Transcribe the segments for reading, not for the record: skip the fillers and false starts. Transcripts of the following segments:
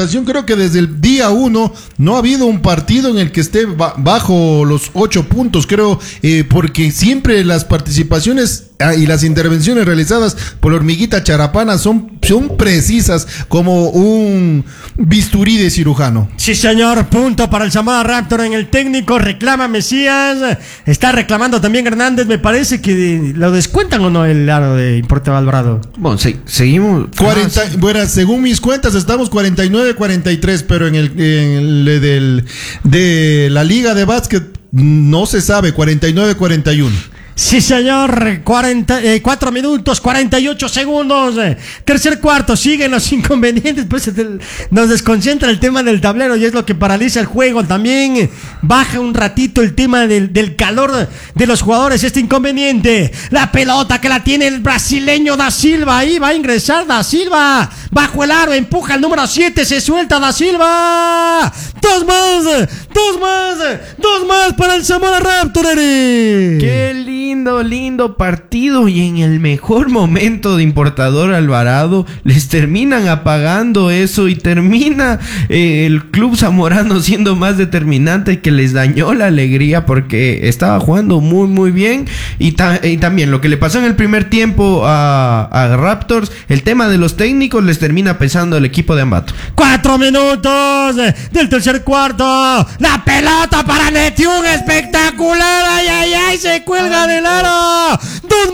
representación. Creo que desde el día 1 no ha habido un partido en el que esté bajo los 8 puntos, creo, porque siempre las participaciones y las intervenciones realizadas por la hormiguita Charapana son precisas como un bisturí de cirujano. Sí, señor, punto para el Zamora Raptor en el técnico, reclama Mesías, está reclamando también Hernández, me parece que lo descuentan o no el aro de Importe Alvarado. Bueno, seguimos. 40, bueno, según mis cuentas estamos 49-43, pero en el de la Liga de Básquet no se sabe, 49-41. Sí, señor, 4 minutos, 48 segundos, tercer cuarto, siguen los inconvenientes, pues nos desconcentra el tema del tablero y es lo que paraliza el juego, también baja un ratito el tema del calor de los jugadores, este inconveniente, la pelota que la tiene el brasileño Da Silva, ahí va a ingresar Da Silva, bajo el aro, empuja el número 7, se suelta Da Silva, dos más para el Zamora Raptor, ¡qué lindo partido! Y en el mejor momento de Importador Alvarado les terminan apagando eso y termina el club zamorano siendo más determinante, que les dañó la alegría porque estaba jugando muy bien y también lo que le pasó en el primer tiempo a Raptors, el tema de los técnicos les termina pesando al equipo de Ambato. 4 minutos del tercer cuarto, la pelota para Netiún, espectacular, ay, se cuelga del aro, dos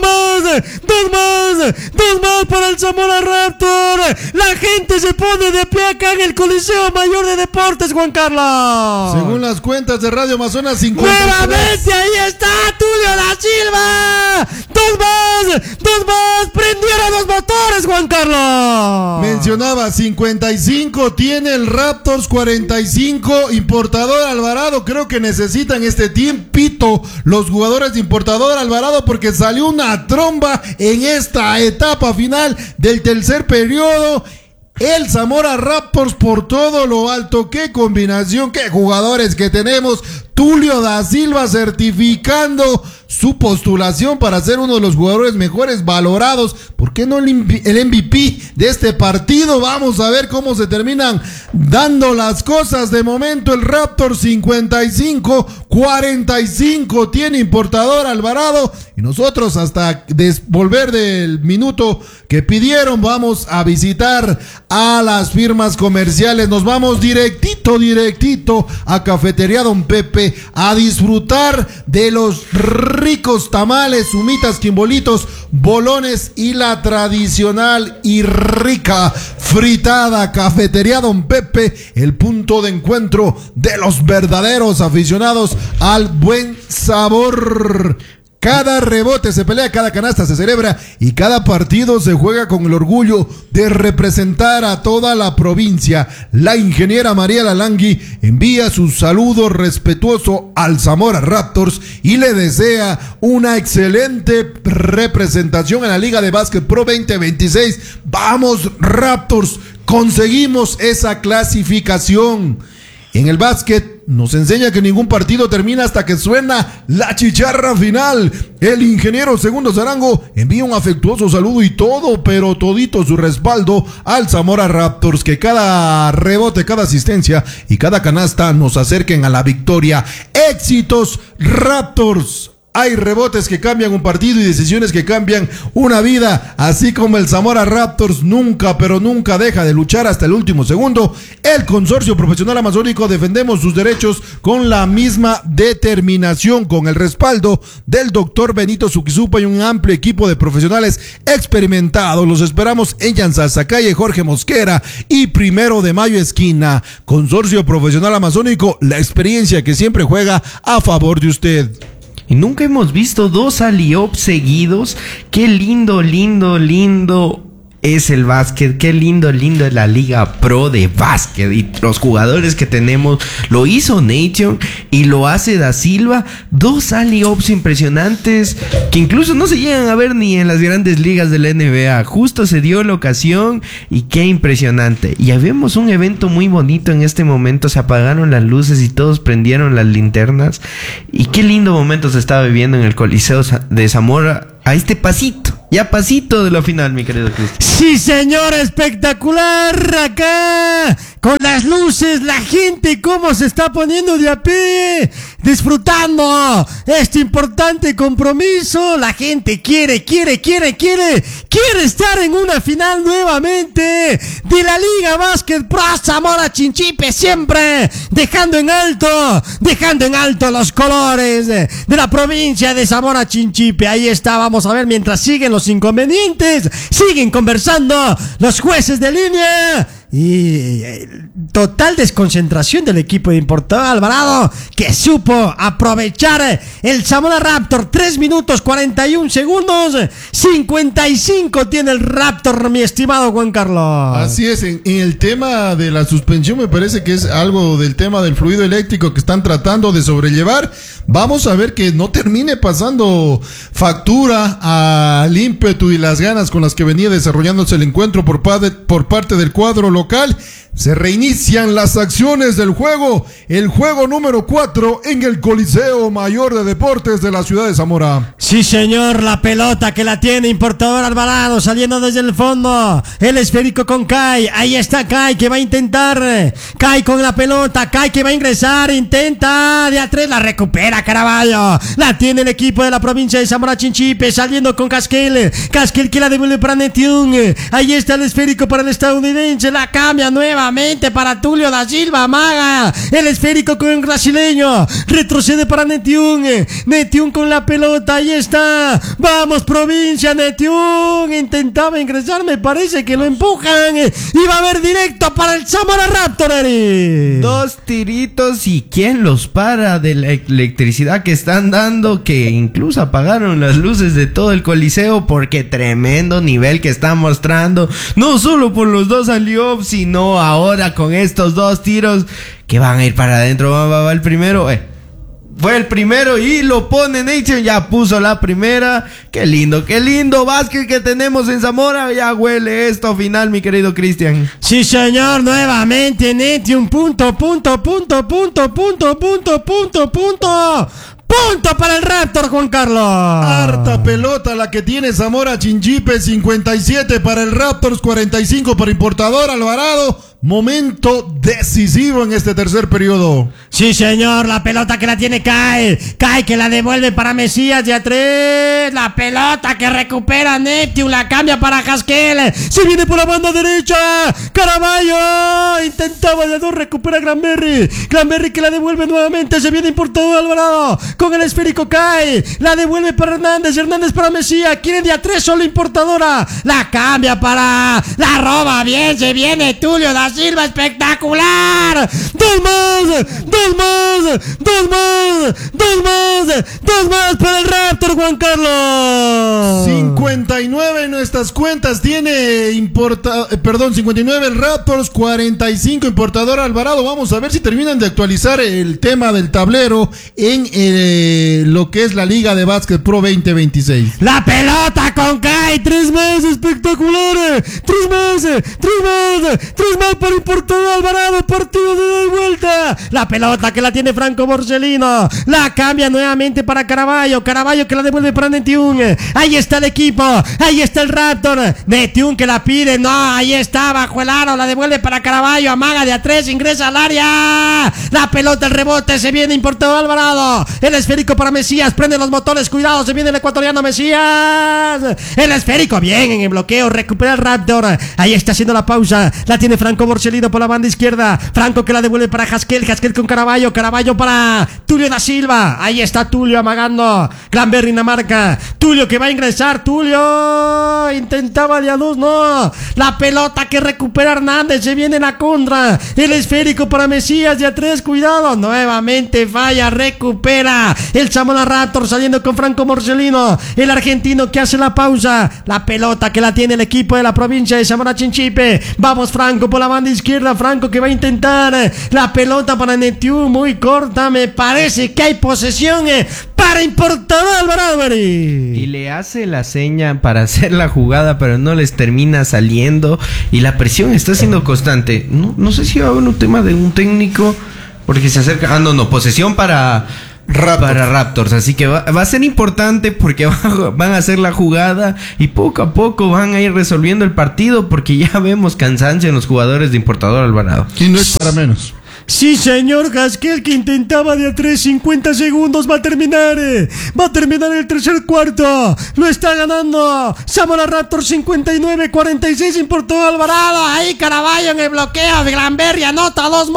más para el Zamora Raptor, la gente se pone de pie acá en el Coliseo Mayor de Deportes, Juan Carlos. Según las cuentas de Radio Amazonas 50. Nuevamente ahí está Tulio Da Silva, dos más, prendieron los motores, Juan Carlos. Mencionaba 55, tiene el Raptors 45, Importador Alvarado, creo que necesitan este tiempito los jugadores de Importador Alvarado porque salió una tromba en esta etapa final del tercer periodo. El Zamora Raptors por todo lo alto, qué combinación, qué jugadores que tenemos. Tulio Da Silva certificando su postulación para ser uno de los jugadores mejores valorados. ¿Por qué no el MVP de este partido? Vamos a ver cómo se terminan dando las cosas. De momento el Raptor 55-45 tiene Importador Alvarado y nosotros hasta volver del minuto que pidieron vamos a visitar a las firmas comerciales. Nos vamos directito a Cafetería Don Pepe a disfrutar de los ricos tamales, humitas, quimbolitos, bolones y la tradicional y rica fritada. Cafetería Don Pepe, el punto de encuentro de los verdaderos aficionados al buen sabor. Cada rebote se pelea, cada canasta se celebra y cada partido se juega con el orgullo de representar a toda la provincia. La ingeniera María Lalangui envía su saludo respetuoso al Zamora Raptors y le desea una excelente representación en la Liga de Básquet Pro 2026. ¡Vamos, Raptors! Conseguimos esa clasificación. En el básquet nos enseña que ningún partido termina hasta que suena la chicharra final. El ingeniero Segundo Zarango envía un afectuoso saludo y todo, pero todito su respaldo al Zamora Raptors, que cada rebote, cada asistencia y cada canasta nos acerquen a la victoria. ¡Éxitos, Raptors! Hay rebotes que cambian un partido y decisiones que cambian una vida, así como el Zamora Raptors nunca, pero nunca deja de luchar hasta el último segundo. El Consorcio Profesional Amazónico defendemos sus derechos con la misma determinación, con el respaldo del doctor Benito Suquizupa y un amplio equipo de profesionales experimentados. Los esperamos en Llanzaza, calle Jorge Mosquera y 1 de Mayo esquina. Consorcio Profesional Amazónico, la experiencia que siempre juega a favor de usted. Y nunca hemos visto 2 alley-oops seguidos. Qué lindo es el básquet, qué lindo es la Liga Pro de básquet y los jugadores que tenemos. Lo hizo Nation y lo hace Da Silva. 2 alley-oops impresionantes que incluso no se llegan a ver ni en las grandes ligas de la NBA. Justo se dio la ocasión y qué impresionante. Y habíamos un evento muy bonito en este momento. Se apagaron las luces y todos prendieron las linternas. Y qué lindo momento se estaba viviendo en el Coliseo de Zamora. A este pasito de la final, mi querido Cristian. Sí, señor, espectacular acá con las luces, la gente cómo se está poniendo de a pie, disfrutando este importante compromiso. La gente quiere estar en una final nuevamente de la Liga Básquet Pro Zamora Chinchipe, siempre dejando en alto los colores de la provincia de Zamora Chinchipe. Ahí está, vamos a ver, mientras siguen los inconvenientes, siguen conversando los jueces de línea. Y total desconcentración del equipo de Importador Alvarado, que supo aprovechar el Zamora Raptor. 3 minutos 41 segundos, 55 tiene el Raptor, mi estimado Juan Carlos. Así es, en el tema de la suspensión me parece que es algo del tema del fluido eléctrico que están tratando de sobrellevar. Vamos a ver que no termine pasando factura al ímpetu y las ganas con las que venía desarrollándose el encuentro por parte del cuadro local. Se reinician las acciones del juego, el juego número 4 en el Coliseo Mayor de Deportes de la ciudad de Zamora. Sí, señor, la pelota que la tiene Importador Alvarado, saliendo desde el fondo, el esférico con Kai. Ahí está Kai, que va a intentar, Kai con la pelota, Kai que va a ingresar, intenta de a 3, la recupera Caraballo, la tiene el equipo de la provincia de Zamora Chinchipe, saliendo con Casquel que la devuelve para Netiun. Ahí está el esférico para el estadounidense, la cambia nuevamente para Tulio da Silva, amaga el esférico con el brasileño, retrocede para Netiun con la pelota, ahí está, vamos provincia, Netiun intentaba ingresar, me parece que lo empujan y va a haber directo para el Zamora Raptor, Eri. 2 tiritos y ¿quién los para de la electricidad que están dando? Que incluso apagaron las luces de todo el coliseo, porque tremendo nivel que está mostrando, no solo por los 2 alley-ops, sino ahora con estos 2 tiros que van a ir para adentro. Va el primero, fue el primero y lo pone Nation, ya puso la primera. Qué lindo básquet que tenemos en Zamora. Ya huele esto final, mi querido Cristian. Sí, señor, nuevamente Nation, punto para el Raptor, Juan Carlos. Harta pelota la que tiene Zamora Chinchipe, 57 para el Raptors, 45 para Importador Alvarado. Momento decisivo en este tercer periodo. Sí, señor, la pelota que la tiene Kai que la devuelve para Mesías de a 3, la pelota que recupera Neptune, la cambia para Haskell, se viene por la banda derecha, Caraballo intentaba de 2, recupera Granberry que la devuelve nuevamente, se viene Importador Alvarado con el esférico Kai, la devuelve para Hernández para Mesías, quiere de a 3 solo Importadora, la cambia para, la roba bien, se viene Tulio da Silva, espectacular, dos más para el Raptor, Juan Carlos. 59 en nuestras cuentas tiene 59 el Raptors, 45 Importador Alvarado. Vamos a ver si terminan de actualizar el tema del tablero en lo que es la Liga de Básquet Pro 2026. La pelota con Kai, 3 más, espectacular, 3 más para Importador Alvarado, partido de ida y vuelta. La pelota que la tiene Franco Borsellino, la cambia nuevamente para Caraballo que la devuelve para Netiun. Ahí está el equipo, ahí está el Raptor, Netiun que la pide, no, ahí está bajo el aro, la devuelve para Caraballo, amaga de a 3, ingresa al área, la pelota, el rebote, se viene Importador Alvarado, el esférico para Mesías, prende los motores, cuidado, se viene el ecuatoriano Mesías, el esférico bien en el bloqueo, recupera el Raptor, ahí está haciendo la pausa, la tiene Franco Borsellino por la banda izquierda, Franco que la devuelve para Haskell con Caraballo para Tulio da Silva, ahí está Tulio amagando, Granberry marca, Tulio que va a ingresar, Tulio intentaba de a 2, no, la pelota que recupera Hernández, se viene la contra, el esférico para Mesías de a 3, cuidado, nuevamente falla, recupera el Zamora Raptor saliendo con Franco Borsellino, el argentino que hace la pausa, la pelota que la tiene el equipo de la provincia de Zamora Chinchipe, vamos Franco por la banda izquierda, Franco que va a intentar la pelota para Netiu, muy corta, me parece que hay posesión para Importador Alvarado. Y le hace la seña para hacer la jugada, pero no les termina saliendo y la presión está siendo constante. No sé si va a haber un tema de un técnico, porque se acerca, posesión para Raptors. Así que va a ser importante porque van a hacer la jugada y poco a poco van a ir resolviendo el partido porque ya vemos cansancio en los jugadores de Importador Alvarado. Y no es para menos. Sí, señor Gasquet, que intentaba de a 50 segundos. Va a terminar el tercer cuarto. Lo está ganando Zamora Raptors 59-46. Importó Alvarado. Ahí Caraballo en el bloqueo de Glamberry. Anota dos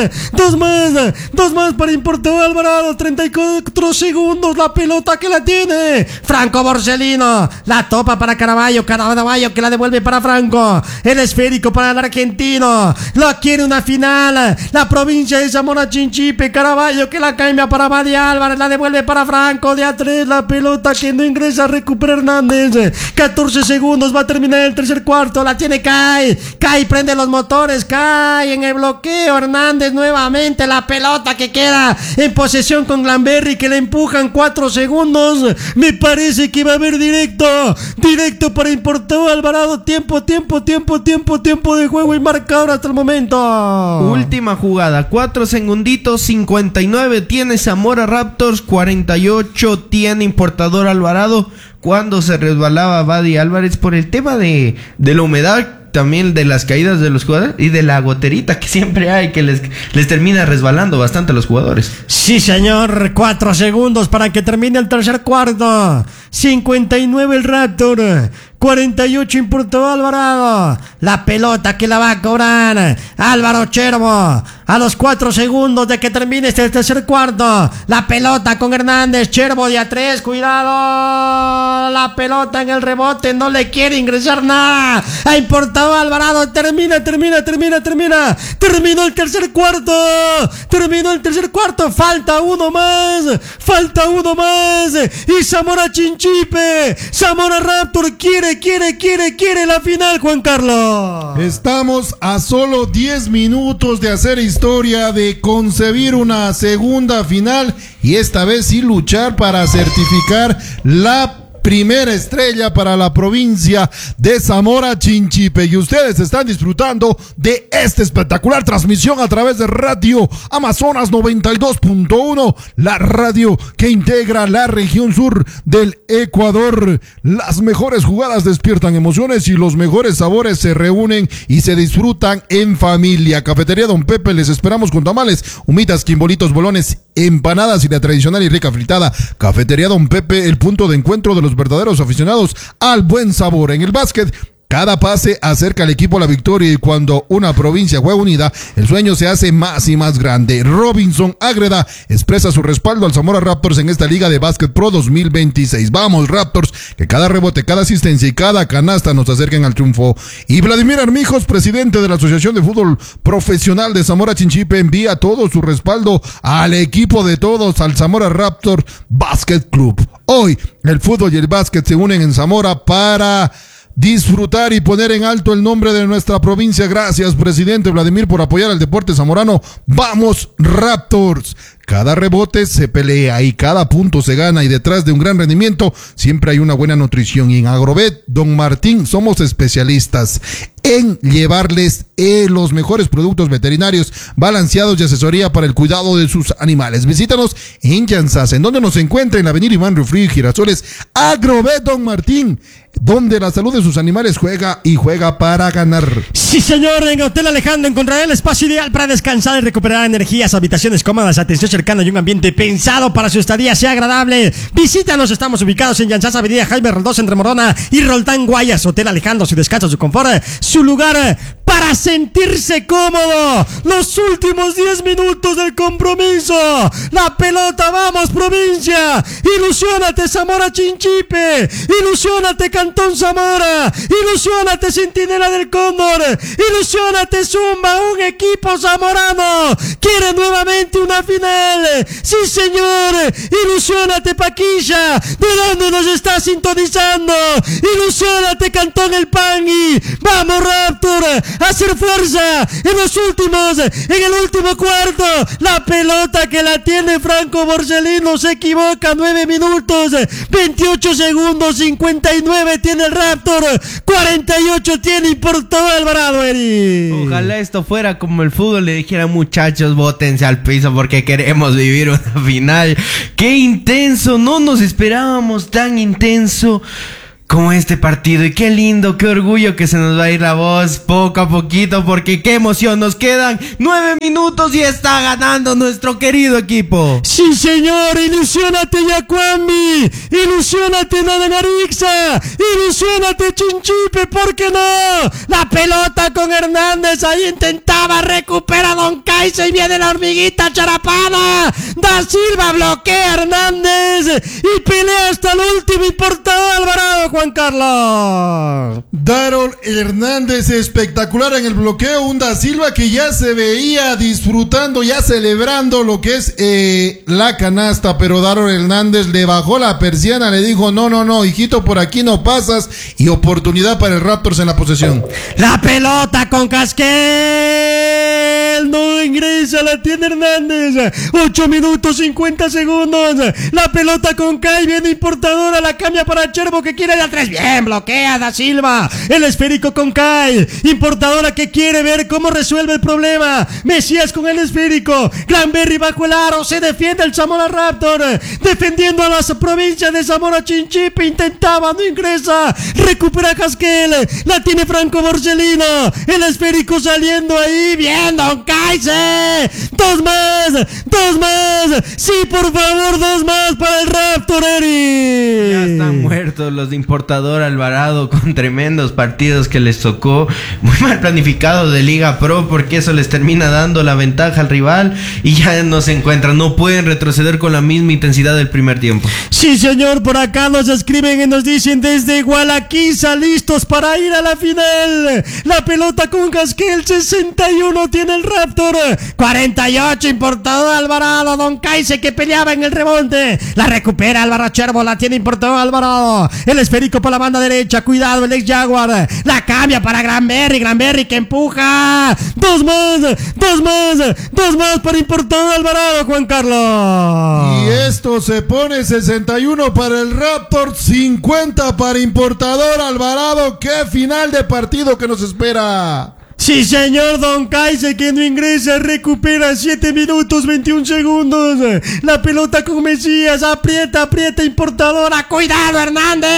más para Importó Alvarado. 34 segundos. La pelota que la tiene Franco Borsellino. La topa para Caraballo. Caraballo que la devuelve para Franco. El esférico para el argentino. Lo quiere una final. La provincia de Zamora Chinchipe. Caraballo que la cambia para Badi Álvarez, la devuelve para Franco de a 3, la pelota que no ingresa, recupera Hernández. 14 segundos, va a terminar el tercer cuarto, la tiene Kai prende los motores, Kai en el bloqueo, Hernández nuevamente, la pelota que queda en posesión con Glamberry que le empujan 4 segundos, me parece que va a haber directo para Importado Alvarado, tiempo de juego y marcador hasta el momento. Última jugada, 4 segunditos, 59 tiene Zamora Raptors, 48 tiene Importador Alvarado. Cuando se resbalaba Badi Álvarez por el tema de la humedad, también de las caídas de los jugadores y de la goterita que siempre hay, que les termina resbalando bastante a los jugadores. Sí, señor, 4 segundos para que termine el tercer cuarto. 59 el Raptor, 48 Importado Alvarado. La pelota que la va a cobrar Álvaro Cherbo a los 4 segundos de que termine este tercer cuarto. La pelota con Hernández, Cherbo de a 3, cuidado. La pelota en el rebote, no le quiere ingresar nada a Importado Alvarado. Terminó el tercer cuarto. Falta uno más. Y Zamora Chinchipe, Zamora Raptor quiere la final, Juan Carlos. Estamos a solo 10 minutos de hacer historia, de concebir una segunda final y esta vez sí luchar para certificar la primera estrella para la provincia de Zamora Chinchipe. Y ustedes están disfrutando de esta espectacular transmisión a través de Radio Amazonas 92.1, la radio que integra la región sur del Ecuador. Las mejores jugadas despiertan emociones y los mejores sabores se reúnen y se disfrutan en familia. Cafetería Don Pepe, les esperamos con tamales, humitas, quimbolitos, bolones, empanadas y la tradicional y rica fritada. Cafetería Don Pepe, el punto de encuentro de los verdaderos aficionados al buen sabor. En el básquet, cada pase acerca al equipo a la victoria y cuando una provincia juega unida, el sueño se hace más y más grande. Robinson Ágreda expresa su respaldo al Zamora Raptors en esta Liga de Básquet Pro 2026. Vamos Raptors, que cada rebote, cada asistencia y cada canasta nos acerquen al triunfo. Y Vladimir Armijos, presidente de la Asociación de Fútbol Profesional de Zamora Chinchipe, envía todo su respaldo al equipo de todos, al Zamora Raptors Básquet Club. Hoy el fútbol y el básquet se unen en Zamora para disfrutar y poner en alto el nombre de nuestra provincia. Gracias, presidente Vladimir, por apoyar al deporte zamorano. ¡Vamos, Raptors! Cada rebote se pelea y cada punto se gana, y detrás de un gran rendimiento siempre hay una buena nutrición. Y en Agrovet Don Martín somos especialistas en llevarles los mejores productos veterinarios balanceados y asesoría para el cuidado de sus animales. Visítanos en Llanzas, en donde nos encuentra en la avenida Iván Rufrí y Girasoles. Agrovet Don Martín, donde la salud de sus animales juega y juega para ganar. Sí, señor, en Hotel Alejandro encontrará el espacio ideal para descansar y recuperar energías, habitaciones cómodas, atención cercana y un ambiente pensado para su estadía sea agradable. Visítanos, estamos ubicados en Llanzas, avenida Jaime Roldós, entre Morona y Roldán, Guayas. Hotel Alejandro, su descanso, su confort, su lugar para sentirse cómodo. Los últimos 10 minutos del compromiso. La pelota, vamos provincia. Ilusiónate Zamora Chinchipe. Ilusiónate Cantón Zamora. Ilusiónate Centinela del Cóndor. Ilusiónate Zumba. Un equipo zamorano quiere nuevamente una final. Sí, señor. Ilusiónate Paquilla. ¿De dónde nos está sintonizando? Ilusiónate Cantón El Pangui. Vamos Raptor, hacer fuerza en el último cuarto. La pelota que la tiene Franco Borsellino, se equivoca. 9 minutos, 28 segundos, 59 tiene el Raptor, 48 tiene Importado Alvarado, Eri. Ojalá esto fuera como el fútbol, le dijera muchachos, bótense al piso porque queremos vivir una final. ¡Qué intenso! No nos esperábamos tan intenso como este partido. Y qué lindo, qué orgullo que se nos va a ir la voz poco a poquito, porque qué emoción. Nos quedan 9 minutos y está ganando nuestro querido equipo. Sí, señor, ilusiónate Yacuambi, ilusiónate Nadanarixa, ilusiónate Chinchipe, ¿por qué no? La pelota con Hernández, ahí intentaba recuperar a Don Caice y viene la hormiguita Charapada. Da Silva bloquea a Hernández y pelea hasta el último importado Alvarado, Juan Carlos. Daron Hernández espectacular en el bloqueo, un Da Silva que ya se veía disfrutando, ya celebrando lo que es la canasta, pero Daron Hernández le bajó la persiana, le dijo no, hijito, por aquí no pasas, y oportunidad para el Raptors en la posesión. La pelota con Casquel, no ingresa, la tiene Hernández, 8 minutos 50 segundos, la pelota con Kai, viene importadora, la cambia para Cherbo que quiere de a 3, bien, bloquea Da Silva, el esférico con Kai, importadora que quiere ver cómo resuelve el problema, Mesías con el esférico, Granberry bajo el aro, se defiende el Zamora Raptor, defendiendo a las provincias de Zamora Chinchipe, intentaba, no ingresa, recupera Casquel, la tiene Franco Borsellino, el esférico saliendo ahí, bien, Don Caice, dos más, sí, por favor, 2 más para el Raptor, Eri. Ya están muertos los de importador Alvarado, con tremendos partidos que les tocó, muy mal planificado de Liga Pro, porque eso les termina dando la ventaja al rival y ya no se encuentran, no pueden retroceder con la misma intensidad del primer tiempo. Sí, señor, por acá nos escriben y nos dicen desde Gualaquiza, listos para ir a la final. La pelota con Casquel, 61 tiene el Raptor, 48 importador Alvarado, Don Caice que peleaba en el rebote, la recupera Álvaro Cherbo, la tiene importador Alvarado, el esférico por la banda derecha, cuidado el ex Jaguar, la cambia para Granberry que empuja, 2 más para importador Alvarado, Juan Carlos. Y esto se pone 61 para el Raptor, 50 para importador Alvarado. ¡Qué final de partido que nos espera! Sí, señor, Don Caice que no ingresa, recupera 7 minutos 21 segundos. La pelota con Mesías, aprieta importadora, cuidado Hernández.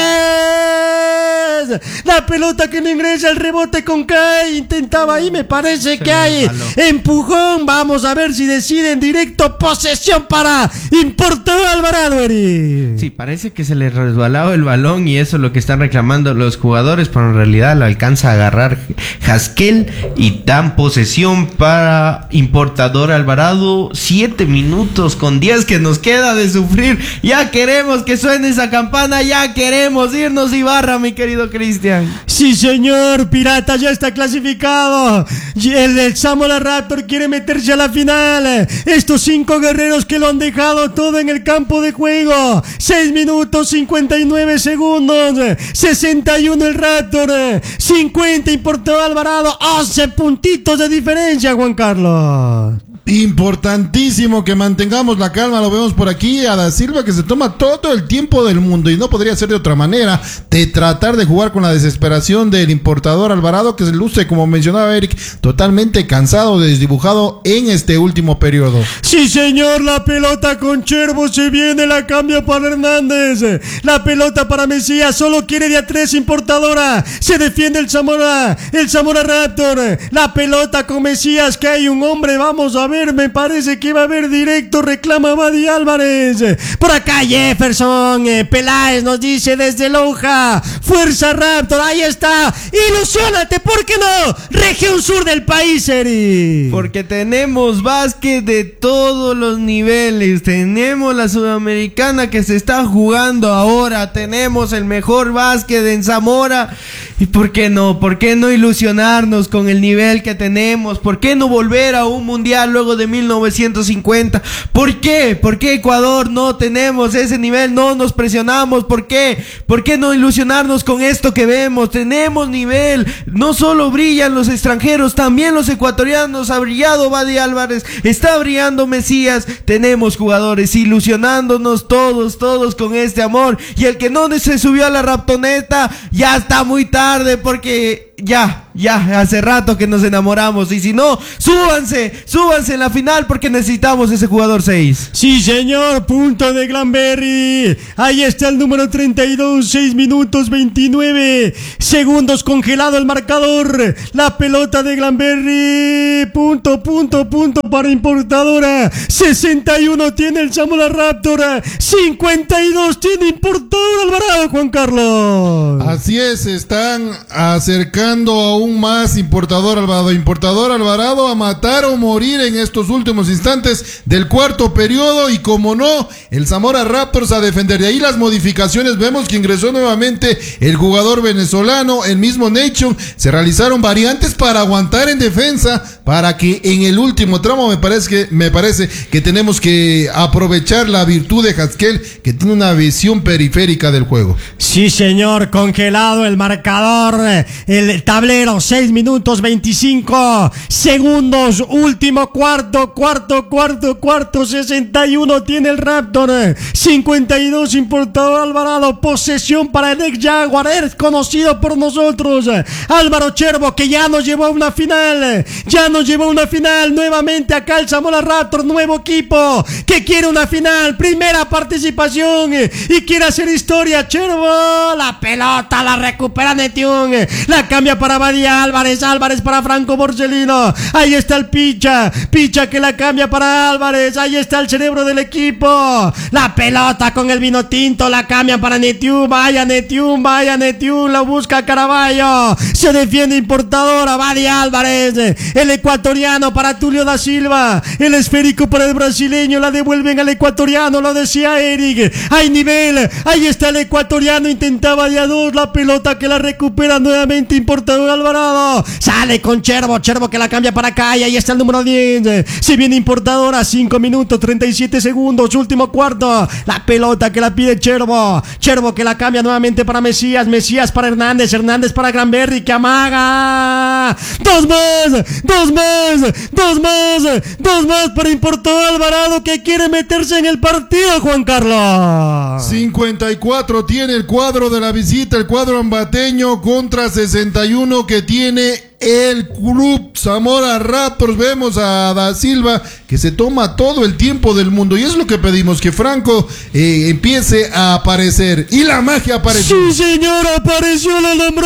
La pelota que no ingresa, el rebote con Kai, intentaba ahí, me parece que hay empujón. Vamos a ver si deciden directo, posesión para importador Alvarado, Eri. Sí, parece que se le resbalaba el balón y eso es lo que están reclamando los jugadores, pero en realidad lo alcanza a agarrar Casquel y dan posesión para importador Alvarado. 7 minutos con 10 que nos queda de sufrir. Ya queremos que suene esa campana, ya queremos irnos Ibarra, mi querido Cristian. Sí, señor, Pirata ya está clasificado. Y el Zamora Raptor quiere meterse a la final. Estos 5 guerreros que lo han dejado todo en el campo de juego. 6 minutos 59 segundos. 61 el Raptor, 50 importador Alvarado. 11 puntitos de diferencia, Juan Carlos. Importantísimo que mantengamos la calma, lo vemos por aquí a Da Silva que se toma todo el tiempo del mundo y no podría ser de otra manera de tratar de jugar con la desesperación del importador Alvarado, que se luce, como mencionaba Eric, totalmente cansado, desdibujado en este último periodo. Sí, señor, la pelota con Cherbo se viene, la cambia para Hernández, la pelota para Mesías, solo quiere de a 3 importadora, se defiende el Zamora Raptor, la pelota con Mesías, que hay un hombre, vamos a ver, me parece que va a haber directo, reclama Badi Álvarez. Por acá Jefferson Peláez nos dice desde Loja, fuerza Raptor, ahí está, ilusiónate, ¿por qué no? Región sur del país, Eri. Porque tenemos básquet de todos los niveles, tenemos la Sudamericana que se está jugando ahora, tenemos el mejor básquet en Zamora, y ¿por qué no ilusionarnos con el nivel que tenemos? ¿Por qué no volver a un mundial luego de 1950? ¿Por qué? ¿Por qué Ecuador no tenemos ese nivel? No nos presionamos. ¿Por qué? ¿Por qué no ilusionarnos con esto que vemos? Tenemos nivel. No solo brillan los extranjeros, también los ecuatorianos. Ha brillado Badi Álvarez, está brillando Mesías. Tenemos jugadores, ilusionándonos todos con este amor. Y el que no se subió a la raptoneta, ya está muy tarde, porque ya, hace rato que nos enamoramos. Y si no, súbanse en la final porque necesitamos ese jugador 6. Sí, señor, punto de Glanberry. Ahí está el número 32, 6 minutos 29 segundos, congelado el marcador. La pelota de Glanberry. Punto para Importadora. 61 tiene el Zamora Raptor. 52 tiene Importadora Alvarado, Juan Carlos. Así es, están acercando aún más Importador Alvarado a matar o morir en estos últimos instantes del cuarto periodo, y como no, el Zamora Raptors a defender. De ahí las modificaciones, vemos que ingresó nuevamente el jugador venezolano, el mismo Nation. Se realizaron variantes para aguantar en defensa, para que en el último tramo me parece que tenemos que aprovechar la virtud de Haskell, que tiene una visión periférica del juego. Sí, señor, congelado el marcador, el tablero, 6 minutos 25 segundos, último cuarto, 61 tiene el Raptor, 52 Importador Alvarado, posesión para el ex Jaguar, es conocido por nosotros, Álvaro Cherbo, que ya nos llevó a una final, nuevamente acá el Zamora Raptor, nuevo equipo, que quiere una final, primera participación, y quiere hacer historia. Cherbo, la pelota la recupera Netium, la cambia para Badía Álvarez para Franco Borsellino, ahí está el Picha que la cambia para Álvarez, ahí está el cerebro del equipo, la pelota con el vino tinto, la cambia para Netium, vaya Netium, la busca Caraballo, se defiende Importadora, Badía Álvarez, el ecuatoriano para Tulio da Silva, el esférico para el brasileño, la devuelven al ecuatoriano, lo decía Eric, hay nivel, ahí está el ecuatoriano, intentaba de a dos, la pelota que la recupera nuevamente Importador Alvarado, sale con Cherbo que la cambia para acá, y ahí está el número 10, se viene Importadora, 5 minutos 37 segundos, último cuarto, la pelota que la pide Cherbo que la cambia nuevamente para Mesías para Hernández para Glanberry, que amaga, dos más para Importador Alvarado, que quiere meterse en el partido, Juan Carlos. 54 tiene el cuadro de la visita, el cuadro ambateño, contra 61 que tiene el club Zamora Raptors. Vemos a Da Silva que se toma todo el tiempo del mundo, y es lo que pedimos, que Franco empiece a aparecer, y la magia apareció. Sí, señor, apareció, la nombró.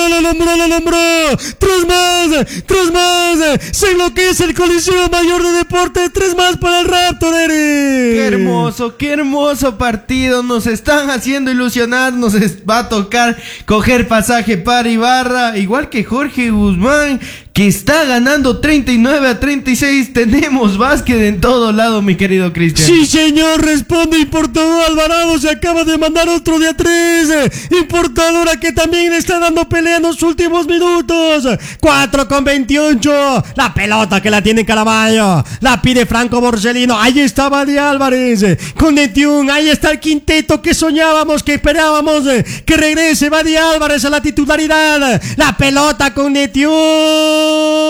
3 más, se enloquece el Coliseo Mayor de Deportes, 3 más para el Raptor, Eric. Qué hermoso partido, nos están haciendo ilusionar, nos va a tocar coger pasaje para Ibarra, igual que Jorge Guzmán, que está ganando 39-36. Tenemos básquet en todo lado, mi querido Cristian. Sí, señor, responde Importador Alvarado, se acaba de mandar otro de a 3. Importadora, que también le está dando pelea en los últimos minutos. 4:28. La pelota que la tiene Caraballo, la pide Franco Borsellino. Ahí está Badía Álvarez con Netium. Ahí está el quinteto que soñábamos, que esperábamos que regrese Badía Álvarez a la titularidad. La pelota con Netium.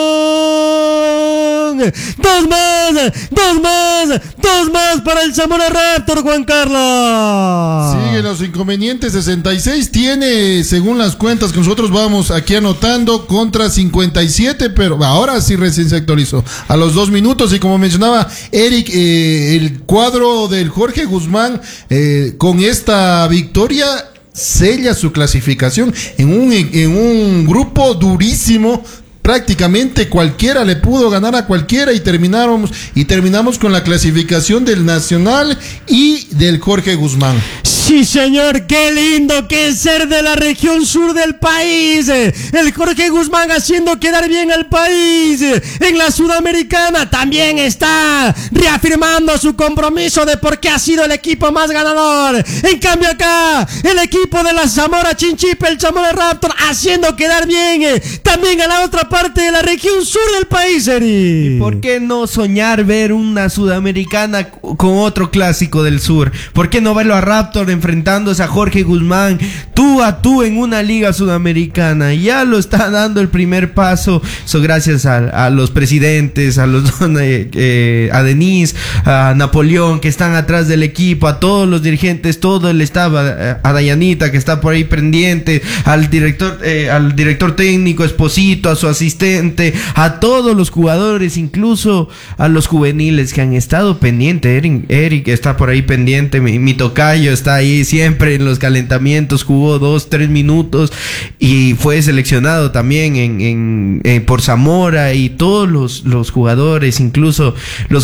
2 más para el Zamora Raptor, Juan Carlos. Siguen los inconvenientes. 66 tiene, según las cuentas que nosotros vamos aquí anotando, contra 57, pero ahora sí recién se actualizó a los 2 minutos. Y como mencionaba Eric, el cuadro del Jorge Guzmán, con esta victoria sella su clasificación en un grupo durísimo. Prácticamente cualquiera le pudo ganar a cualquiera, y terminamos con la clasificación del Nacional y del Jorge Guzmán. Sí, señor, qué lindo que es ser de la región sur del país. El Jorge Guzmán haciendo quedar bien al país. En la Sudamericana también está reafirmando su compromiso de por qué ha sido el equipo más ganador. En cambio acá, el equipo de la Zamora Chinchipe, el Zamora Raptor, haciendo quedar bien también a la otra parte de la región sur del país, Eri. ¿Y por qué no soñar ver una Sudamericana con otro clásico del sur? ¿Por qué no verlo a Raptor enfrentándose a Jorge Guzmán, tú a tú en una liga sudamericana. Ya lo está dando el primer paso. Eso gracias a los presidentes, a Denis, a Napoleón, que están atrás del equipo, a todos los dirigentes, todo el staff, a Dayanita, que está por ahí pendiente, al director técnico Esposito, a su asistente, a todos los jugadores, incluso a los juveniles que han estado pendientes. Eric está por ahí pendiente, mi tocayo está ahí siempre en los calentamientos, jugó 2-3 minutos y fue seleccionado también por Zamora, y todos los jugadores, incluso los